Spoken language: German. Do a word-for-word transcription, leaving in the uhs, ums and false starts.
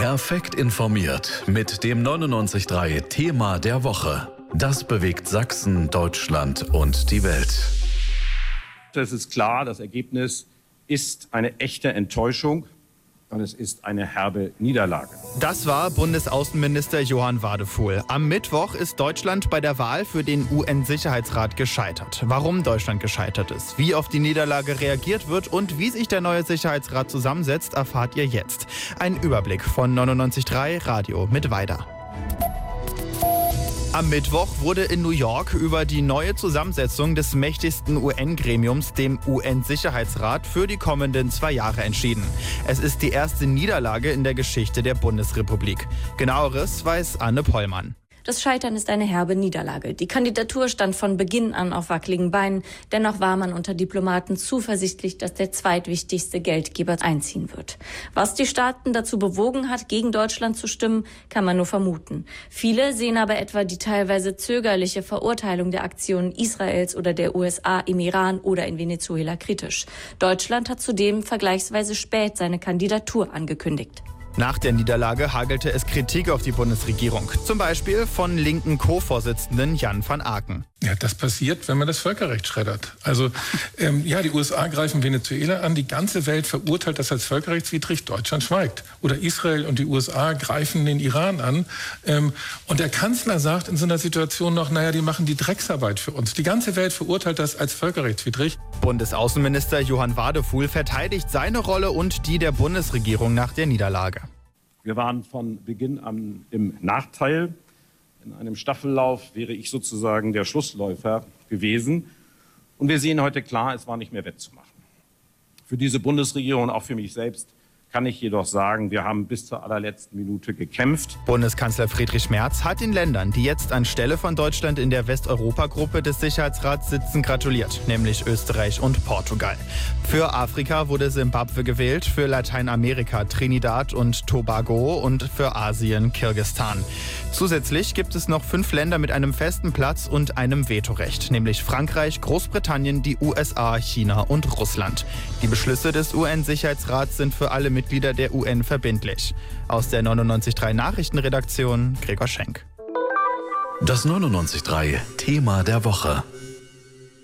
Perfekt informiert mit dem neunundneunzig Komma drei Thema der Woche. Das bewegt Sachsen, Deutschland und die Welt. Es ist klar, das Ergebnis ist eine echte Enttäuschung und es ist eine herbe Niederlage. Das war Bundesaußenminister Johann Wadefuhl. Am Mittwoch ist Deutschland bei der Wahl für den U N-Sicherheitsrat gescheitert. Warum Deutschland gescheitert ist, wie auf die Niederlage reagiert wird und wie sich der neue Sicherheitsrat zusammensetzt, erfahrt ihr jetzt. Ein Überblick von neunundneunzig Komma drei Radio mit Weider. Am Mittwoch wurde in New York über die neue Zusammensetzung des mächtigsten U N-Gremiums, dem U N-Sicherheitsrat, für die kommenden zwei Jahre entschieden. Es ist die erste Niederlage in der Geschichte der Bundesrepublik. Genaueres weiß Anne Pollmann. Das Scheitern ist eine herbe Niederlage. Die Kandidatur stand von Beginn an auf wackeligen Beinen. Dennoch war man unter Diplomaten zuversichtlich, dass der zweitwichtigste Geldgeber einziehen wird. Was die Staaten dazu bewogen hat, gegen Deutschland zu stimmen, kann man nur vermuten. Viele sehen aber etwa die teilweise zögerliche Verurteilung der Aktionen Israels oder der U S A im Iran oder in Venezuela kritisch. Deutschland hat zudem vergleichsweise spät seine Kandidatur angekündigt. Nach der Niederlage hagelte es Kritik auf die Bundesregierung, zum Beispiel von linken Co-Vorsitzenden Jan van Aken. Ja, das passiert, wenn man das Völkerrecht schreddert. Also ähm, ja, die U S A greifen Venezuela an, die ganze Welt verurteilt das als völkerrechtswidrig, Deutschland schweigt. Oder Israel und die U S A greifen den Iran an ähm, und der Kanzler sagt in so einer Situation noch, naja, die machen die Drecksarbeit für uns. Die ganze Welt verurteilt das als völkerrechtswidrig. Bundesaußenminister Johann Wadefuhl verteidigt seine Rolle und die der Bundesregierung nach der Niederlage. Wir waren von Beginn an im Nachteil. In einem Staffellauf wäre ich sozusagen der Schlussläufer gewesen. Und wir sehen heute klar, es war nicht mehr wettzumachen. Für diese Bundesregierung und auch für mich selbst kann ich jedoch sagen, wir haben bis zur allerletzten Minute gekämpft. Bundeskanzler Friedrich Merz hat den Ländern, die jetzt anstelle von Deutschland in der Westeuropa-Gruppe des Sicherheitsrats sitzen, gratuliert, nämlich Österreich und Portugal. Für Afrika wurde Simbabwe gewählt, für Lateinamerika Trinidad und Tobago und für Asien Kirgisistan. Zusätzlich gibt es noch fünf Länder mit einem festen Platz und einem Vetorecht, nämlich Frankreich, Großbritannien, die U S A, China und Russland. Die Beschlüsse des U N-Sicherheitsrats sind für alle Mitglieder der U N verbindlich. Aus der neunundneunzig Komma drei Nachrichtenredaktion Gregor Schenk. Das neunundneunzig Komma drei Thema der Woche.